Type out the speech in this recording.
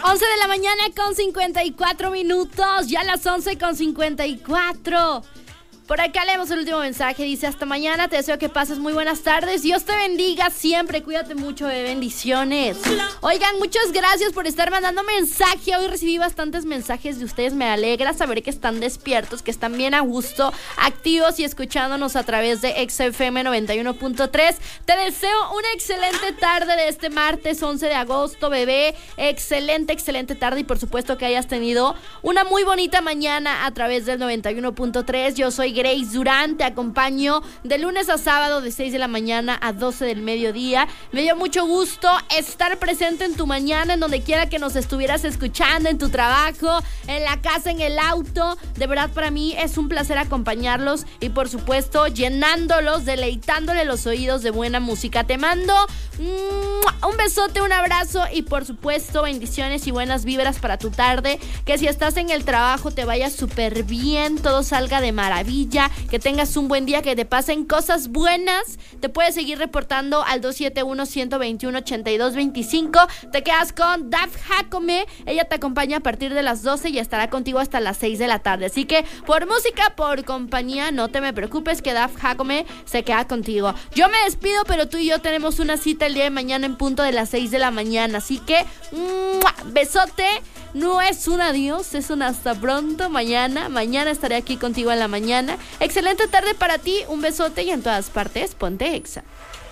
11 de la mañana con 54 minutos, ya las 11 con 54. Por acá leemos el último mensaje, dice: hasta mañana, te deseo que pases muy buenas tardes, Dios te bendiga siempre, cuídate mucho, bendiciones. Oigan, muchas gracias por estar mandando mensaje, hoy recibí bastantes mensajes de ustedes, me alegra saber que están despiertos, que están bien a gusto, activos y escuchándonos a través de XFM 91.3. Te deseo una excelente tarde de este martes 11 de agosto, bebé, excelente tarde y por supuesto que hayas tenido una muy bonita mañana a través del 91.3. Yo soy Grace Durán, te acompaño de lunes a sábado de 6 de la mañana a 12 del mediodía. Me dio mucho gusto estar presente en tu mañana, en donde quiera que nos estuvieras escuchando, en tu trabajo, en la casa, en el auto. De verdad, para mí es un placer acompañarlos y por supuesto llenándolos, deleitándole los oídos de buena música. Te mando un besote, un abrazo y por supuesto bendiciones y buenas vibras para tu tarde. Que si estás en el trabajo te vaya súper bien, todo salga de maravilla, que tengas un buen día, que te pasen cosas buenas. Te puedes seguir reportando al 271-121-8225. Te quedas con Daf Jacome, ella te acompaña a partir de las 12 y estará contigo hasta las 6 de la tarde. Así que por música, por compañía, no te me preocupes, que Daf Jacome se queda contigo. Yo me despido, pero tú y yo tenemos una cita el día de mañana en punto de las 6 de la mañana. Así que besote. No es un adiós, es un hasta pronto. Mañana estaré aquí contigo en la mañana. Excelente tarde para ti, un besote y en todas partes, ponte Exa.